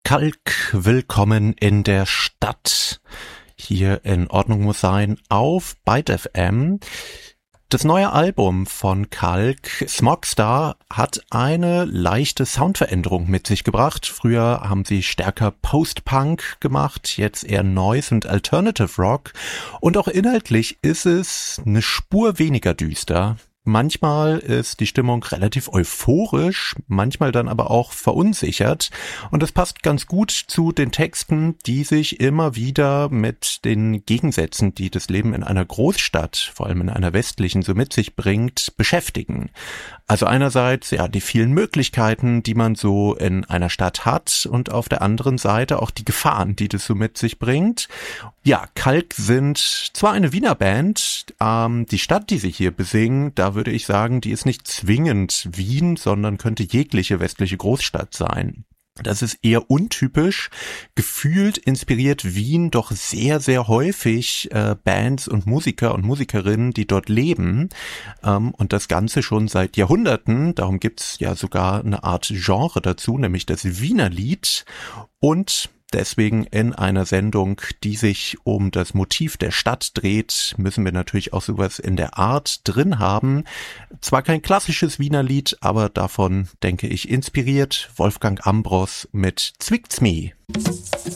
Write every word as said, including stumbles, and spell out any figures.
Kalk, willkommen in der Stadt. Hier in Ordnung muss sein auf Byte F M. Das neue Album von Kalk, Smogstar, hat eine leichte Soundveränderung mit sich gebracht. Früher haben sie stärker Post-Punk gemacht, jetzt eher Noise und Alternative Rock. Und auch inhaltlich ist es eine Spur weniger düster. Manchmal ist die Stimmung relativ euphorisch, manchmal dann aber auch verunsichert. Und das passt ganz gut zu den Texten, die sich immer wieder mit den Gegensätzen, die das Leben in einer Großstadt, vor allem in einer westlichen, so mit sich bringt, beschäftigen. Also einerseits ja die vielen Möglichkeiten, die man so in einer Stadt hat, und auf der anderen Seite auch die Gefahren, die das so mit sich bringt. Ja, Kalk sind zwar eine Wiener Band, ähm, die Stadt, die sie hier besingen, da würde ich sagen, die ist nicht zwingend Wien, sondern könnte jegliche westliche Großstadt sein. Das ist eher untypisch. Gefühlt inspiriert Wien doch sehr, sehr häufig äh, Bands und Musiker und Musikerinnen, die dort leben. Ähm, und das Ganze schon seit Jahrhunderten. Darum gibt's ja sogar eine Art Genre dazu, nämlich das Wienerlied. Und deswegen in einer Sendung, die sich um das Motiv der Stadt dreht, müssen wir natürlich auch sowas in der Art drin haben. Zwar kein klassisches Wienerlied, aber davon, denke ich, inspiriert Wolfgang Ambros mit Zwickt's mi.